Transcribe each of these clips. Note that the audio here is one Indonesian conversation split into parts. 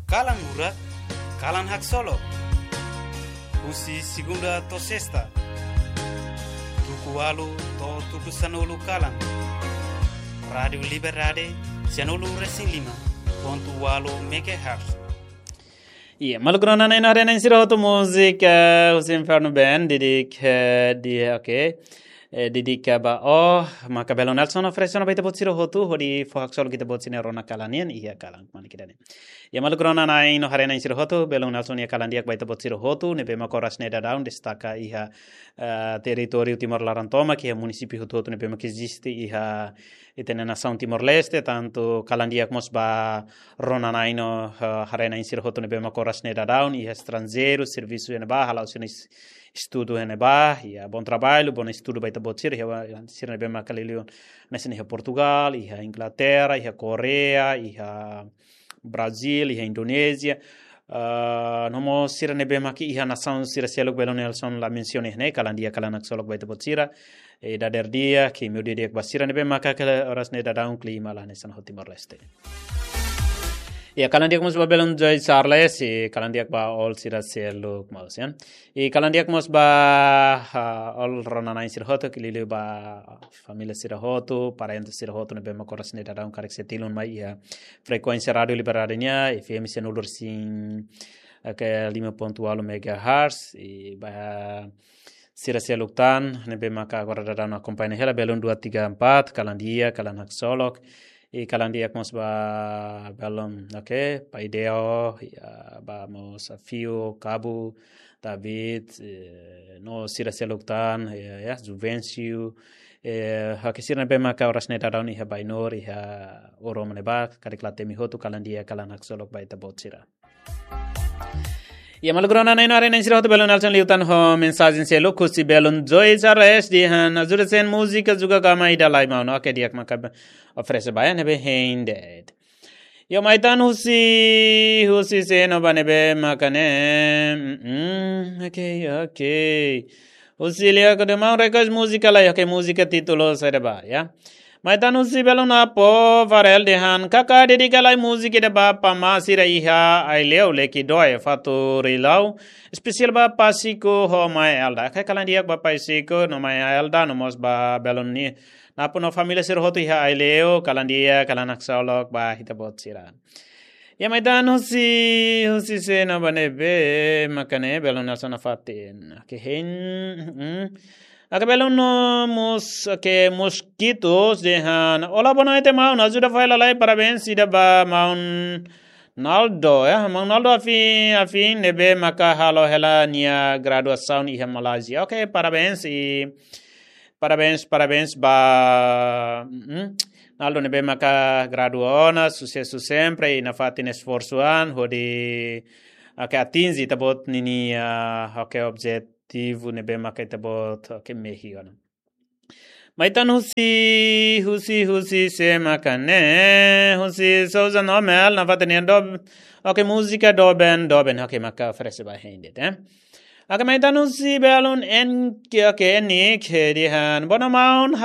Kalan urat, kalan hak solo. Usi segunda to sexta. Tuku walu to tuku sanolu kalan. Radio Liberade, sanolu racing lima. Pontu walu megahertz. Iya, malu kerana na inari na insiro tu musik Husin Inferno Band didik didik ba maka Belo Nelson oferecer baita botsiro hotu hodi fohak solo kita botsine rona kalanian iya kalang mani kita ne. Ya malu kerana na ino hari na insiro hotu Belo Nelson ya kalandiak baita botsiro hotu ne bema koras ne down destaka iha território Timor Larantoma que é município hotu ne bema que existe iha itena nação Timor Leste tanto kalandiak mos ba rona na ino hari na insiro hotu ne bema koras ne down iha estrangeiro serviço ne ba relações estudo hene ba, ia bom trabalho, bom estudo baita botsir, ia sirne bema kalilion nesen ia Portugal, ia Inglaterra, ia Korea, ia Brasil, ia Indonésia. Nomo sirne bema ki ia nação sira selok Belo Nelson la mensione hene kalandia kalanak solok baita botsira. Da derdia ki meu dia basira ne bema ka oras ne da daun klima la nesen Timor Leste. Ya kalandiak mos ba Belon Joy Charles kalandiak ba all sira seluk maus ya. Kalandiak mos ba all ronana sira hoto kilile ba família sira hoto, parentes sira hoto ne bema koras ne dadang karek setilun mai ya. Frekuensi radio liberadenya FM senulur sin ke 5.8 MHz ba sira seluk tan ne bema ka agora dadang acompanha hela Belon 234 kalandia kalanak solok. Kalandiak mos ba belum pa ideo ya ba mos Fio Cabo David no sira seluktan ya Juvencio hakisirna bema ka oras ne dadon iha bainor iha orom ne ba kariklatemi hotu kalandia kalanak solok baita botsira. Ya malgrona na ino arena insira hotu Belo Nelson liutan ho mensagem selo kusi Belon Joy Charles di han azura sen música juga kama ida lai mau no diak maka oferece bayan nebe hindet. Yo maitan husi seno banebe makane okay. Husi liya kode mau rekas música lai música título serba ya. Maitan husi Belon apo varel dehan kaka dedika lai música de ba pama sira iha aileu leki doy fatu rilau spesial ba pasiko ho mai alda kai kalandiak ba pasiko no mai alda no mos ba Belon ni napo no família sira hotu iha aileu kalandia kalanak saulok ba hita bot sira. Ya maitan husi se no banebe makane Belon Nelson afatin ke hen Belon no mosquitos dehan. Ola bono ete mau najuda faila lai parabéns ida ba mau Naldo ya mau Naldo afin nebe maka halo hela nia graduação iha Malaysia. Parabéns ba Naldo nebe maka graduona sucesso sempre e na fatin esforçoan hodi atinzi tabot nini objetivo nebe maka tabot mehiona. Maitan husi se makane husi souza normal na vatania dob música doben maka oferece ba hendet maitan husi Belon en ni dihan bona maun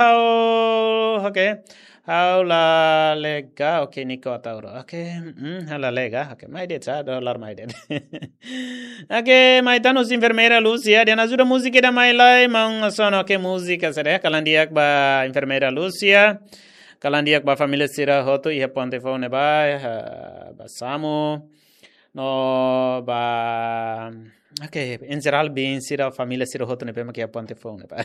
how la lega niko tauro hala lega mai det sa dollar mai det maitan husi enfermeira Lucia dia ajuda música da mai lai mang sono música sere kalandiak ba enfermeira Lucia kalandiak ba família sira hoto iha ponte phone ba Samu no ba in geral bem sira família sira hoto ne pema que ponte phone ba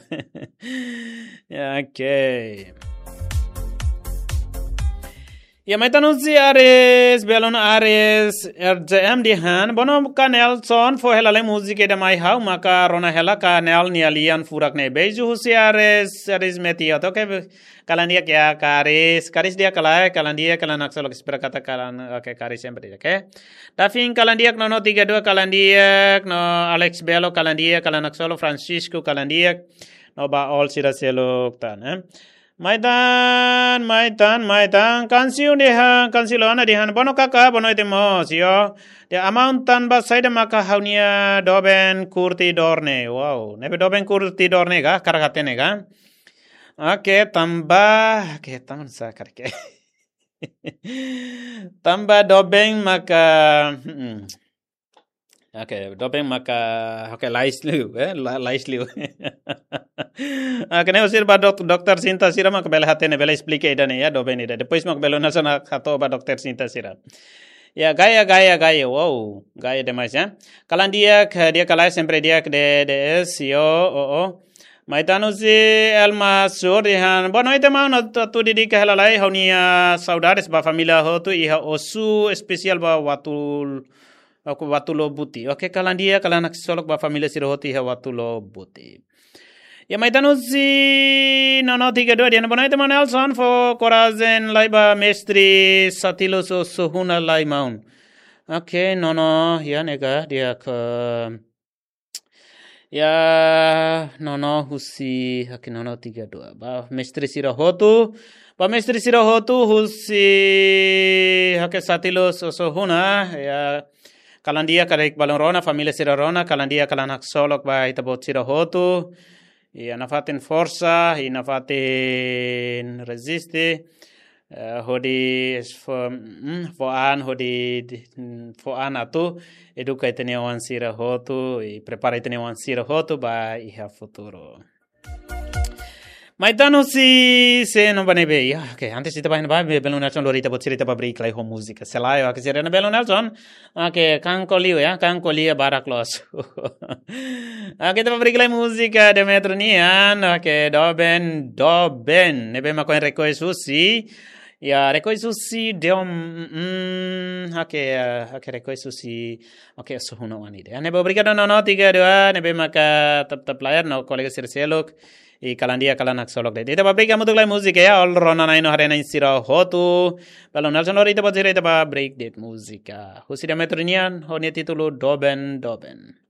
Ya maitan husi Ares Belon Ares RJM dihan bono ka Nelson fo hela le música de mai hau maka rona hela ka nel nialian furak ne beju husi Ares meti ato ke kalandia kya karis dia kalandia kalanak solo espera kata kalan karis sempre Tafin kalandiak no 32 kalandiak no Alex Belo kalandia kalanak solo Francisco kalandiak no ba all sira selok tan Maitan kansiun kansilona dihan bono kaka bono ite mos yo de amount tan ba saida maka haunia doben kurti dorne wow nebe doben kurti dorne ga karakatene ga taman sa karke Tambah dobeng maka Oke, dobeng maka lais liu, lais liu. Kena usir ba dokter Sinta sira maka bela hatene bela explique idane ya dobeng ida. Depois maka bela nasana kato ba dokter Sinta sira. Ya gaya, wow, gaya demais ya. Kalan dia kalai sempre dia de yo, Maitanu si elma sur dihan. Bueno, ite mau no tu didi ke halalai haunia saudades ba familia ho tu iha osu especial ba watulo buti. Oke, kalan dia kalan solok ba familia siro hoti iha watulo buti. Ya maitanu si nono tiga dua dia. Bueno, ite mau Nelson fo korazen lai ba mestri satilo so suhuna lai maun. Oke, nono ya nega dia ke ya nono husi haki nono 32 ba mestri sira hotu husi hake satilo sosohuna ya kalandia karek balon rona familia sira rona kalandia kalanak solok ba itabot sira hotu ya nafatin forza i nafatin resiste hodi foan atu educa itene wan sira hotu e prepara itene wan sira hotu ba iha futuro. Maitano si se non banebe ya okay antes ita bahin ba Belo Nelson lorita botsirita ba break lai ho música selayo que serena Belo Nelson okay kankolio ya kankolia baraklos okay ta break lai música de metronian okay doben nebe ma koen reko susi ya reko susi deom okay reko susi okay so huno anide nebe obrigado no 32 nebe maka tap player no colega sirselok i kalandia kalanak solok de dita break amutuk lai musik ya all rona naino harena insira hotu Belo Nelson lorita botsirita ba break date musika husida metronian honia titulo doben